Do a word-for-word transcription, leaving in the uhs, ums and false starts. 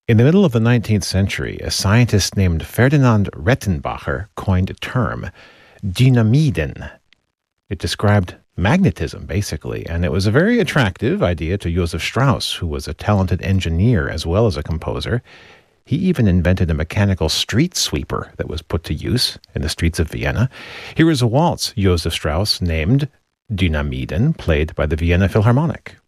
In the middle of the nineteenth century, a scientist named Ferdinand Rettenbacher coined a term, Dynamiden. It described magnetism, basically, and it was a very attractive idea to Joseph Strauss, who was a talented engineer as well as a composer. He even invented a mechanical street sweeper that was put to use in the streets of Vienna. Here is a waltz Joseph Strauss named Dynamiden, played by the Vienna Philharmonic.